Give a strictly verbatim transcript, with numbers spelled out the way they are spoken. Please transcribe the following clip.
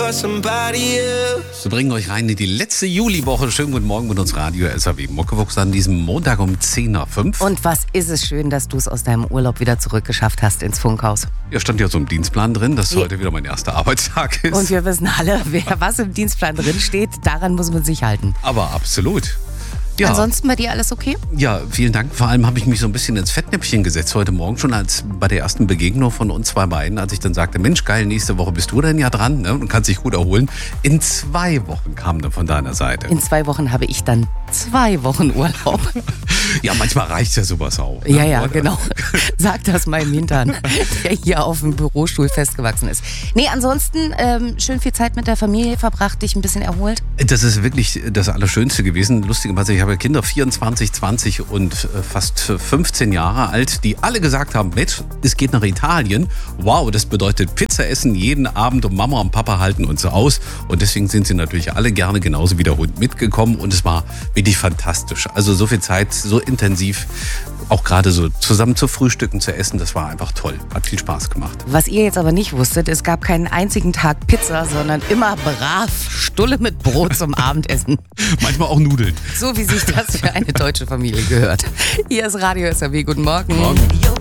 for somebody else. Wir bringen euch rein in die letzte Juliwoche. Schönen guten Morgen mit uns Radio S A W Muckefuchs an diesem Montag um zehn nach fünf. Und was ist es schön, dass du es aus deinem Urlaub wieder zurückgeschafft hast ins Funkhaus. Ja, stand ja so im Dienstplan drin, dass ja. heute wieder mein erster Arbeitstag ist. Und wir wissen alle, wer was im Dienstplan drin steht, daran muss man sich halten. Aber absolut. Ja. Ansonsten bei dir alles okay? Ja, vielen Dank. Vor allem habe ich mich so ein bisschen ins Fettnäpfchen gesetzt heute Morgen schon als bei der ersten Begegnung von uns zwei beiden, als ich dann sagte, Mensch, geil, nächste Woche bist du denn ja dran, ne, und kannst dich gut erholen. In zwei Wochen kam dann von deiner Seite. In zwei Wochen habe ich dann zwei Wochen Urlaub. Ja, manchmal reicht ja sowas auch. Ne? Ja, ja, oder? Genau. Sag das meinem Hintern, der hier auf dem Bürostuhl festgewachsen ist. Nee, ansonsten ähm, schön viel Zeit mit der Familie verbracht, dich ein bisschen erholt. Das ist wirklich das Allerschönste gewesen. Lustigerweise, ich habe Kinder vierundzwanzig, zwanzig und fast fünfzehn Jahre alt, die alle gesagt haben, Mensch, es geht nach Italien. Wow, das bedeutet Pizza essen jeden Abend und Mama und Papa halten uns aus. Und deswegen sind sie natürlich alle gerne genauso wie der Hund mitgekommen. Und es war wirklich fantastisch. Also so viel Zeit, so intensiv, auch gerade so zusammen zu frühstücken, zu essen, das war einfach toll. Hat viel Spaß gemacht. Was ihr jetzt aber nicht wusstet, es gab keinen einzigen Tag Pizza, sondern immer brav Stulle mit Brot zum Abendessen. Manchmal auch Nudeln. So wie sich das für eine deutsche Familie gehört. Hier ist Radio S A W. Guten Morgen. Morgen.